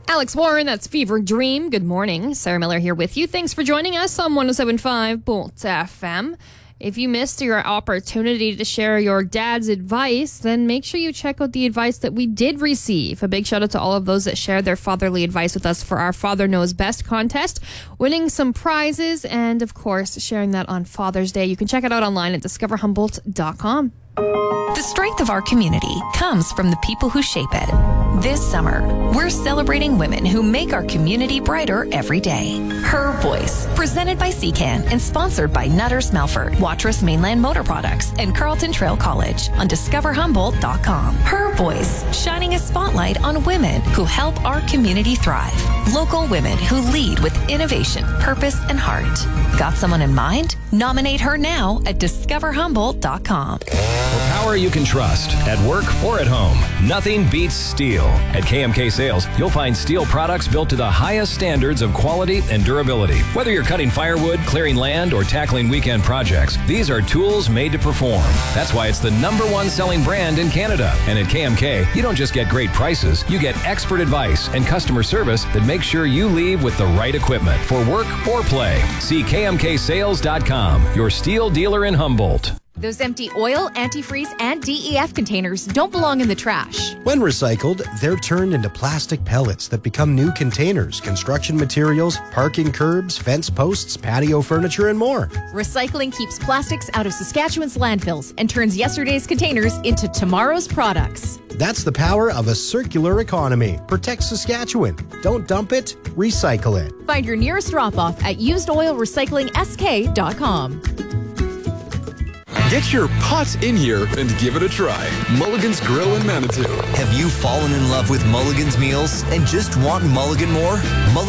Alex Warren, that's Fever Dream. Good morning. Sarah Miller here with you. Thanks for joining us on 107.5 Bolt FM. If you missed your opportunity to share your dad's advice, then make sure you check out the advice that we did receive. A big shout out to all of those that shared their fatherly advice with us for our Father Knows Best contest, winning some prizes, and of course, sharing that on Father's Day. You can check it out online at discoverhumboldt.com. The strength of our community comes from the people who shape it. This summer, we're celebrating women who make our community brighter every day. Her Voice, presented by CCAN and sponsored by Nutters Melford, Watrous Mainland Motor Products, and Carleton Trail College on discoverhumboldt.com. Her Voice, shining a spotlight on women who help our community thrive. Local women who lead with innovation, purpose, and heart. Got someone in mind? Nominate her now at discoverhumboldt.com. For power you can trust, at work or at home, nothing beats steel. At KMK Sales, you'll find steel products built to the highest standards of quality and durability. Whether you're cutting firewood, clearing land, or tackling weekend projects, these are tools made to perform. That's why it's the #1 selling brand in Canada. And at KMK, you don't just get great prices, you get expert advice and customer service that makes sure you leave with the right equipment for work or play. See KMKSales.com, your steel dealer in Humboldt. Those empty oil, antifreeze, and DEF containers don't belong in the trash. When recycled, they're turned into plastic pellets that become new containers, construction materials, parking curbs, fence posts, patio furniture, and more. Recycling keeps plastics out of Saskatchewan's landfills and turns yesterday's containers into tomorrow's products. That's the power of a circular economy. Protect Saskatchewan. Don't dump it, recycle it. Find your nearest drop-off at usedoilrecyclingsk.com. Get your pot in here and give it a try. Mulligan's Grill in Manitou. Have you fallen in love with Mulligan's meals and just want Mulligan more?